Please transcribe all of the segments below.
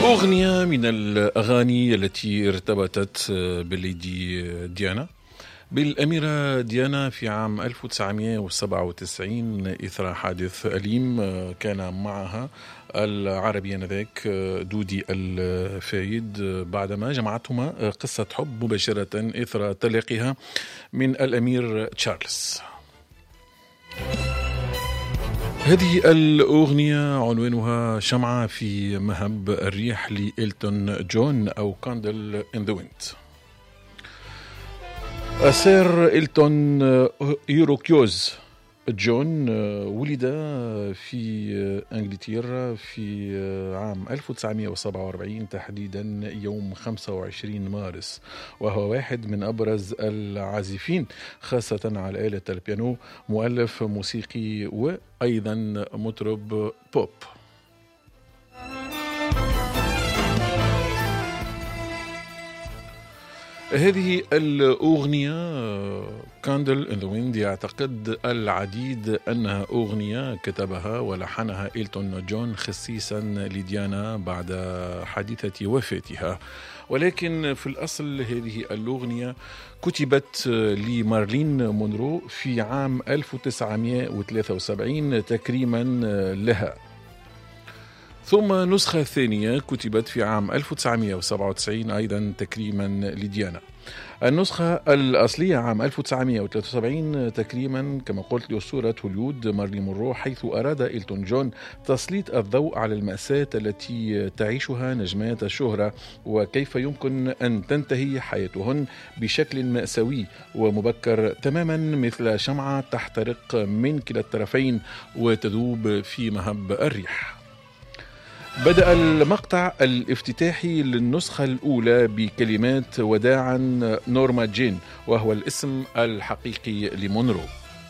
أغنية من الأغاني التي ارتبطت بالليدي ديانا بالأميرة ديانا في عام 1997 إثر حادث أليم كان معها العربي آنذاك دودي الفايد بعدما جمعتهما قصة حب مباشرة إثر طلاقها من الأمير تشارلز. هذه الأغنية عنوانها شمعة في مهب الريح لإلتون جون أو كاندل إن ذا ويند. السير إلتون يوروكيوز جون ولد في إنجلترا في عام 1947 تحديدا يوم 25 مارس، وهو واحد من أبرز العازفين خاصة على آلة البيانو، مؤلف موسيقي وأيضا مطرب بوب. هذه الأغنية كاندل إن ذا ويند يعتقد العديد أنها أغنية كتبها ولحنها إلتون جون خصيصا لديانا بعد حادثة وفاتها، ولكن في الأصل هذه الأغنية كتبت لمارلين مونرو في عام 1973 تكريما لها، ثم نسخة ثانية كتبت في عام 1997 أيضا تكريما لديانا. النسخة الأصلية عام 1973 تكريما كما قلت لأسطورة هوليود مارلين مونرو، حيث أراد إلتون جون تسليط الضوء على المأساة التي تعيشها نجمات الشهرة وكيف يمكن أن تنتهي حياتهن بشكل مأساوي ومبكر تماما مثل شمعة تحترق من كلا الطرفين وتذوب في مهب الريح. بدأ المقطع الافتتاحي للنسخة الأولى بكلمات وداعا نورما جين، وهو الاسم الحقيقي لمونرو.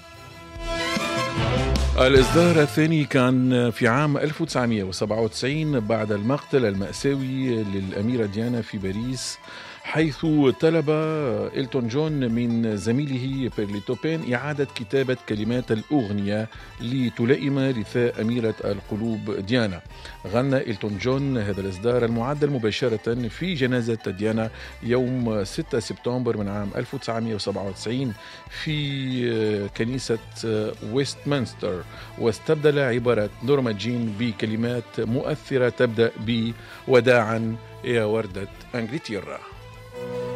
الإصدار الثاني كان في عام 1997 بعد المقتل المأساوي للأميرة ديانا في باريس، حيث طلب إلتون جون من زميله بيرلي توبين إعادة كتابة كلمات الأغنية لتلائم رثاء أميرة القلوب ديانا. غنى إلتون جون هذا الإصدار المعدل مباشرة في جنازة ديانا يوم 6 سبتمبر من عام 1997 في كنيسة ويستمنستر، واستبدل عبارة نورما جين بكلمات مؤثرة تبدأ بوداعا يا وردة إنجلترا.